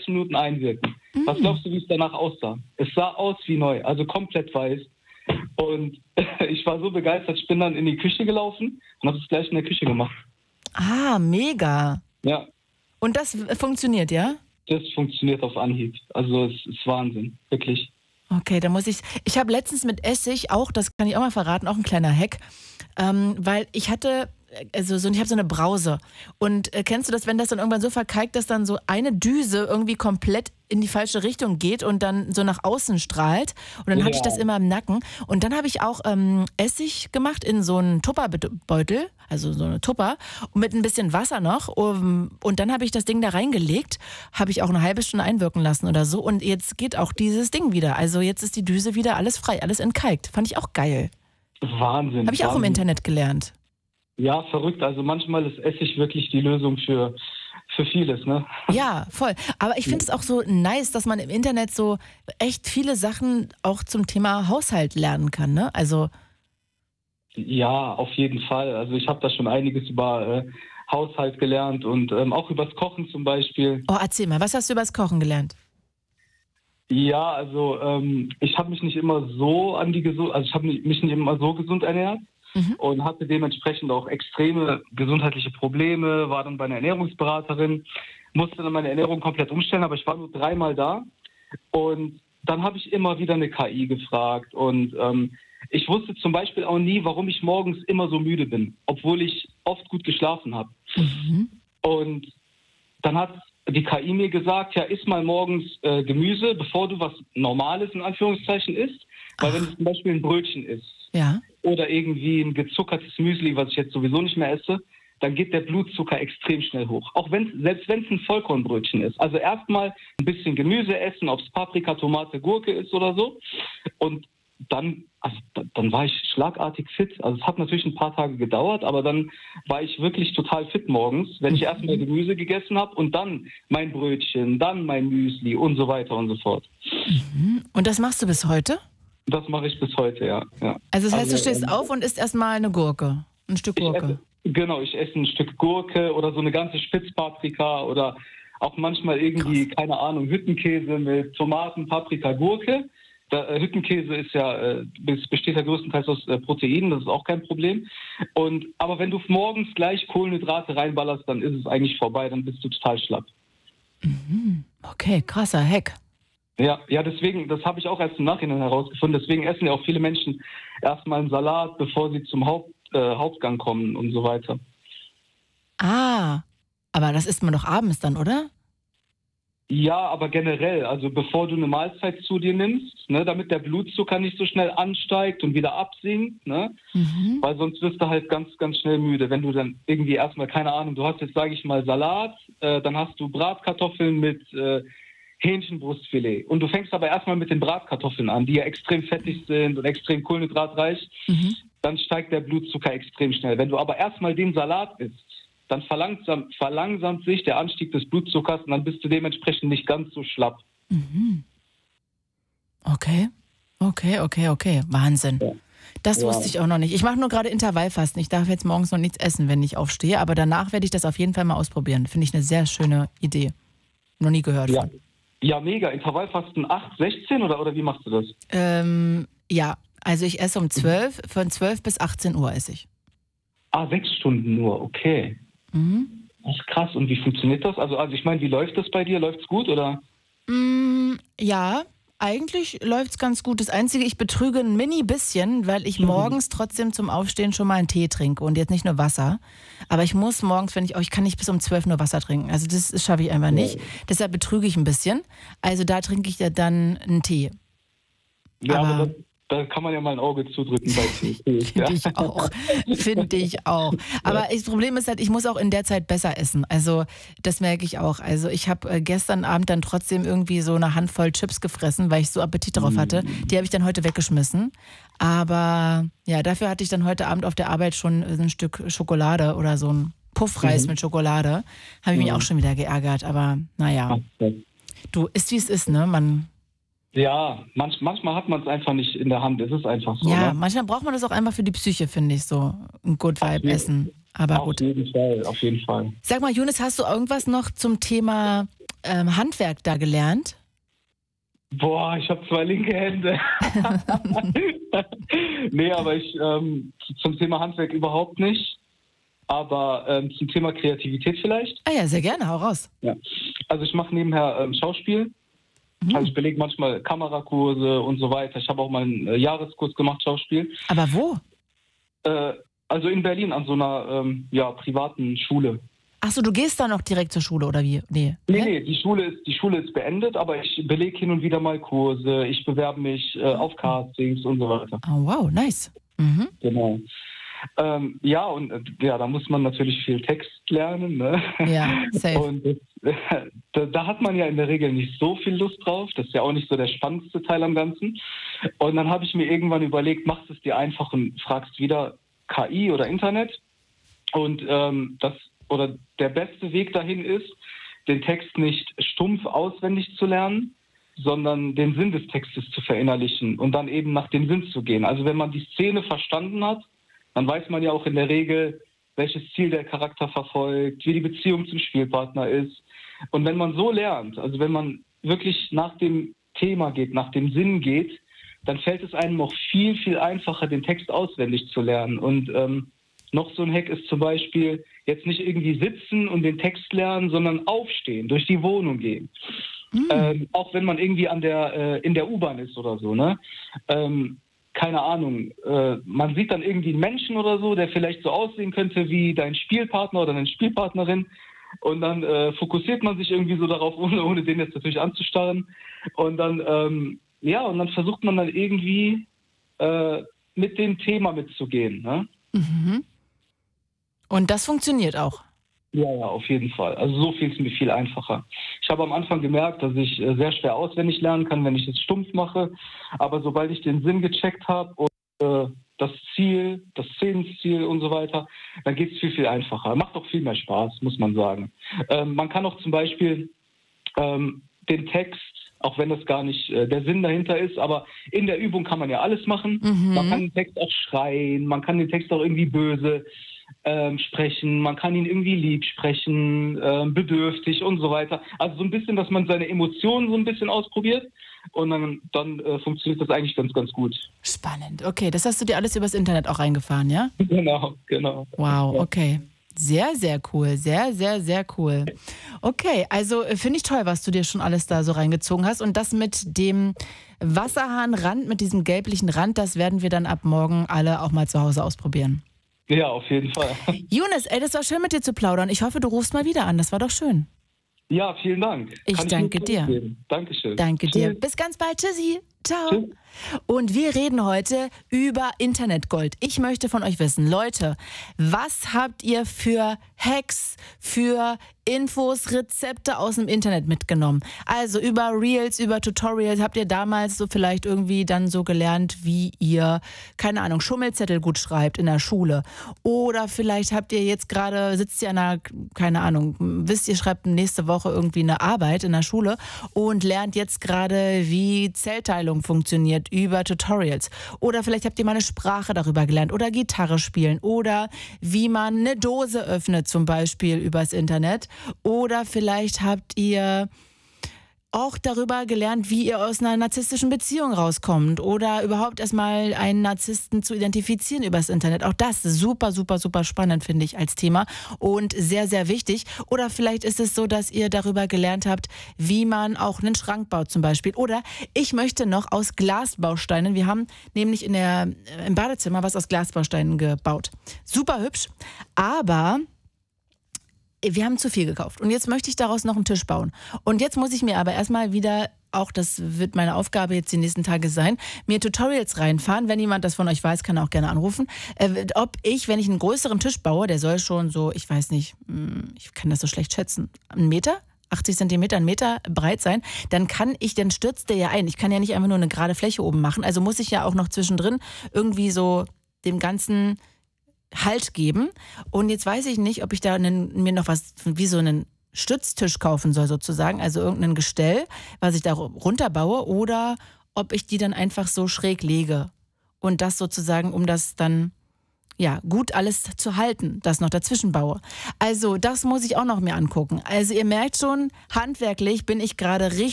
30 Minuten einwirken. Was glaubst du, wie es danach aussah? Es sah aus wie neu, also komplett weiß. Und ich war so begeistert, ich bin dann in die Küche gelaufen und habe es gleich in der Küche gemacht. Ah, mega. Ja. Und das funktioniert, ja? Das funktioniert auf Anhieb. Also es ist Wahnsinn, wirklich. Okay, da muss ich habe letztens mit Essig auch, das kann ich auch mal verraten, auch ein kleiner Hack, weil ich hatte, ich habe so eine Brause und kennst du das, wenn das dann irgendwann so verkalkt, dass dann so eine Düse irgendwie komplett in die falsche Richtung geht und dann so nach außen strahlt und dann hatte ich das immer im Nacken und dann habe ich auch Essig gemacht in so einen Tupperbeutel, also so eine Tupper und mit ein bisschen Wasser noch und dann habe ich das Ding da reingelegt, habe ich auch eine halbe Stunde einwirken lassen oder so und jetzt geht auch dieses Ding wieder, also jetzt ist die Düse wieder alles frei, alles entkalkt, fand ich auch geil. Wahnsinn. Habe ich auch im Internet gelernt. Ja, verrückt, also manchmal ist Essig wirklich die Lösung für vieles, ne? Ja, voll. Aber ich finde es auch so nice, dass man im Internet so echt viele Sachen auch zum Thema Haushalt lernen kann, ne? Also Ja, auf jeden Fall. Also ich habe da schon einiges über Haushalt gelernt und auch übers Kochen zum Beispiel. oh, erzähl mal, was hast du übers Kochen gelernt? Ja, also ich habe mich nicht immer so ich habe mich nicht immer so gesund ernährt und hatte dementsprechend auch extreme gesundheitliche Probleme, war dann bei einer Ernährungsberaterin, musste dann meine Ernährung komplett umstellen, aber ich war nur 3-mal da und dann habe ich immer wieder eine KI gefragt und ich wusste zum Beispiel auch nie, warum ich morgens immer so müde bin, obwohl ich oft gut geschlafen habe. Und dann hat die KI mir gesagt, ja, iss mal morgens Gemüse, bevor du was Normales in Anführungszeichen isst. Weil wenn du zum Beispiel ein Brötchen isst Ja. oder irgendwie ein gezuckertes Müsli, was ich jetzt sowieso nicht mehr esse, dann geht der Blutzucker extrem schnell hoch. Selbst wenn es ein Vollkornbrötchen ist. Also erstmal ein bisschen Gemüse essen, ob es Paprika, Tomate, Gurke ist oder so. Und dann war ich schlagartig fit. Also es hat natürlich ein paar Tage gedauert, aber dann war ich wirklich total fit morgens, wenn ich erstmal Gemüse gegessen habe und dann mein Brötchen, dann mein Müsli und so weiter und so fort. Und das machst du bis heute? Das mache ich bis heute, ja. Also das heißt, du stehst auf und isst erstmal eine Gurke, ein Stück Gurke. Ich esse ein Stück Gurke oder so eine ganze Spitzpaprika oder auch manchmal irgendwie, keine Ahnung, Hüttenkäse mit Tomaten, Paprika, Gurke. Hüttenkäse besteht ja größtenteils aus Proteinen, das ist auch kein Problem. Aber wenn du morgens gleich Kohlenhydrate reinballerst, dann ist es eigentlich vorbei, dann bist du total schlapp. Okay, krasser Hack. Ja, deswegen, das habe ich auch erst im Nachhinein herausgefunden. Deswegen essen ja auch viele Menschen erstmal einen Salat, bevor sie zum Hauptgang kommen und so weiter. Ah, aber das isst man doch abends dann, oder? Ja, aber generell, also bevor du eine Mahlzeit zu dir nimmst, ne, damit der Blutzucker nicht so schnell ansteigt und wieder absinkt, ne, weil sonst wirst du halt ganz, ganz schnell müde. Wenn du dann irgendwie erstmal, keine Ahnung, du hast jetzt, sage ich mal, Salat, dann hast du Bratkartoffeln mit Hähnchenbrustfilet und du fängst aber erstmal mit den Bratkartoffeln an, die ja extrem fettig sind und extrem kohlenhydratreich, dann steigt der Blutzucker extrem schnell. Wenn du aber erstmal den Salat isst, dann verlangsamt sich der Anstieg des Blutzuckers und dann bist du dementsprechend nicht ganz so schlapp. Okay. Wahnsinn. Ja. Das wusste ich auch noch nicht. Ich mache nur gerade Intervallfasten. Ich darf jetzt morgens noch nichts essen, wenn ich aufstehe, aber danach werde ich das auf jeden Fall mal ausprobieren. Finde ich eine sehr schöne Idee. Noch nie gehört von. Ja, mega. Intervallfasten 8, 16 oder wie machst du das? Ja, also ich esse um 12, von 12 bis 18 Uhr esse ich. 6 Stunden nur, okay. Das ist krass. Und wie funktioniert das? Also ich meine, wie läuft das bei dir? Läuft's gut oder? Ja, eigentlich läuft's ganz gut. Das Einzige, ich betrüge ein mini bisschen, weil ich morgens trotzdem zum Aufstehen schon mal einen Tee trinke und jetzt nicht nur Wasser. Aber ich muss morgens, ich kann nicht bis um 12 nur Wasser trinken. Also das schaffe ich einfach nicht. Deshalb betrüge ich ein bisschen. Also da trinke ich ja dann einen Tee. Ja, aber da kann man ja mal ein Auge zudrücken bei Tee. Finde ich auch. Aber das Problem ist halt, ich muss auch in der Zeit besser essen. Also das merke ich auch. Also ich habe gestern Abend dann trotzdem irgendwie so eine Handvoll Chips gefressen, weil ich so Appetit darauf hatte. Die habe ich dann heute weggeschmissen. Aber ja, dafür hatte ich dann heute Abend auf der Arbeit schon ein Stück Schokolade oder so ein Puffreis mit Schokolade. Habe ich mich auch schon wieder geärgert. Aber naja, du, ist wie es ist, ne? Ja, manchmal hat man es einfach nicht in der Hand. Es ist einfach so. Ja, ne? manchmal braucht man das auch einfach für die Psyche, finde ich, so ein Good Vibe essen. Aber gut. Auf jeden Fall. Sag mal, Younes, hast du irgendwas noch zum Thema Handwerk da gelernt? Boah, ich habe 2 linke Hände. Nee, aber zum Thema Handwerk überhaupt nicht. Aber zum Thema Kreativität vielleicht. Ah ja, sehr gerne, hau raus. Ja. Also ich mache nebenher Schauspiel. Also ich belege manchmal Kamerakurse und so weiter. Ich habe auch mal einen Jahreskurs gemacht, Schauspiel. Aber wo? Also in Berlin an so einer privaten Schule. Ach so, du gehst dann auch direkt zur Schule oder wie? Nee, die Schule ist beendet, aber ich belege hin und wieder mal Kurse. Ich bewerbe mich auf Castings und so weiter. Oh wow, nice. Mhm. Genau. Da muss man natürlich viel Text lernen. Ne? Ja, safe. Und da hat man ja in der Regel nicht so viel Lust drauf. Das ist ja auch nicht so der spannendste Teil am Ganzen. Und dann habe ich mir irgendwann überlegt, machst es dir einfach und fragst wieder KI oder Internet. Und der beste Weg dahin ist, den Text nicht stumpf auswendig zu lernen, sondern den Sinn des Textes zu verinnerlichen und dann eben nach dem Sinn zu gehen. Also wenn man die Szene verstanden hat, dann weiß man ja auch in der Regel, welches Ziel der Charakter verfolgt, wie die Beziehung zum Spielpartner ist. Und wenn man so lernt, also wenn man wirklich nach dem Thema geht, nach dem Sinn geht, dann fällt es einem noch viel, viel einfacher, den Text auswendig zu lernen. Und noch so ein Hack ist zum Beispiel, jetzt nicht irgendwie sitzen und den Text lernen, sondern aufstehen, durch die Wohnung gehen. Auch wenn man irgendwie in der U-Bahn ist oder so, ne? Keine Ahnung, man sieht dann irgendwie einen Menschen oder so, der vielleicht so aussehen könnte wie dein Spielpartner oder deine Spielpartnerin und dann fokussiert man sich irgendwie so darauf, ohne den jetzt natürlich anzustarren und dann versucht man dann irgendwie mit dem Thema mitzugehen. Ne? Mhm. Und das funktioniert auch? Ja, auf jeden Fall. Also so fiel es mir viel einfacher. Ich habe am Anfang gemerkt, dass ich sehr schwer auswendig lernen kann, wenn ich es stumpf mache. Aber sobald ich den Sinn gecheckt habe und das Ziel, das Szenenziel und so weiter, dann geht es viel, viel einfacher. Macht auch viel mehr Spaß, muss man sagen. Man kann auch zum Beispiel den Text, auch wenn das gar nicht der Sinn dahinter ist, aber in der Übung kann man ja alles machen. Mhm. Man kann den Text auch schreien, man kann den Text auch irgendwie böse sprechen, man kann ihn irgendwie lieb sprechen, bedürftig und so weiter. Also so ein bisschen, dass man seine Emotionen so ein bisschen ausprobiert und dann funktioniert das eigentlich ganz, ganz gut. Spannend. Okay, das hast du dir alles übers Internet auch reingefahren, ja? Genau. Wow, okay. Sehr, sehr cool. Sehr, sehr, sehr cool. Okay, also finde ich toll, was du dir schon alles da so reingezogen hast. Und das mit dem Wasserhahnrand, mit diesem gelblichen Rand, das werden wir dann ab morgen alle auch mal zu Hause ausprobieren. Ja, auf jeden Fall. Younes, das war schön mit dir zu plaudern. Ich hoffe, du rufst mal wieder an. Das war doch schön. Ja, vielen Dank. Ich danke dir. Dankeschön. Danke dir. Bis ganz bald. Tschüssi. Ciao. Tschüss. Und wir reden heute über Internetgold. Ich möchte von euch wissen, Leute, was habt ihr für Hacks, für Infos, Rezepte aus dem Internet mitgenommen? Also über Reels, über Tutorials, habt ihr damals so vielleicht irgendwie dann so gelernt, wie ihr, keine Ahnung, Schummelzettel gut schreibt in der Schule? Oder vielleicht habt ihr jetzt gerade, sitzt ihr an einer, keine Ahnung, wisst ihr, schreibt nächste Woche irgendwie eine Arbeit in der Schule und lernt jetzt gerade, wie Zellteilung funktioniert über Tutorials. Oder vielleicht habt ihr mal eine Sprache darüber gelernt oder Gitarre spielen oder wie man eine Dose öffnet zum Beispiel übers Internet. Oder vielleicht habt ihr auch darüber gelernt, wie ihr aus einer narzisstischen Beziehung rauskommt oder überhaupt erstmal einen Narzissten zu identifizieren übers Internet. Auch das ist super, super, super spannend, finde ich, als Thema und sehr, sehr wichtig. Oder vielleicht ist es so, dass ihr darüber gelernt habt, wie man auch einen Schrank baut zum Beispiel. Oder ich möchte noch aus Glasbausteinen, wir haben nämlich im Badezimmer was aus Glasbausteinen gebaut. Super hübsch, aber wir haben zu viel gekauft und jetzt möchte ich daraus noch einen Tisch bauen. Und jetzt muss ich mir aber erstmal wieder, auch das wird meine Aufgabe jetzt die nächsten Tage sein, mir Tutorials reinfahren. Wenn jemand das von euch weiß, kann er auch gerne anrufen. Ob ich, wenn ich einen größeren Tisch baue, der soll schon so, ich weiß nicht, ich kann das so schlecht schätzen, 1 Meter? 80 Zentimeter, 1 Meter breit sein, dann stürzt der ja ein. Ich kann ja nicht einfach nur eine gerade Fläche oben machen. Also muss ich ja auch noch zwischendrin irgendwie so dem Ganzen Halt geben. Und jetzt weiß ich nicht, ob ich da mir noch was wie so einen Stütztisch kaufen soll sozusagen, also irgendein Gestell, was ich da runterbaue, oder ob ich die dann einfach so schräg lege und das sozusagen, um das dann ja, gut alles zu halten, das noch dazwischen baue. Also das muss ich auch noch mir angucken. Also ihr merkt schon, handwerklich bin ich gerade richtig